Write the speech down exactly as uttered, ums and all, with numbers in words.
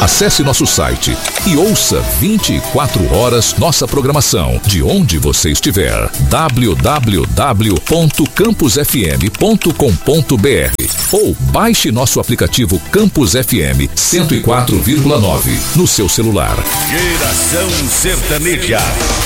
Acesse nosso site e ouça vinte e quatro horas nossa programação, de onde você estiver. w w w ponto campus f m ponto com ponto b r ou baixe nosso aplicativo Campus F M cento e quatro vírgula nove no seu celular. Geração Sertaneja.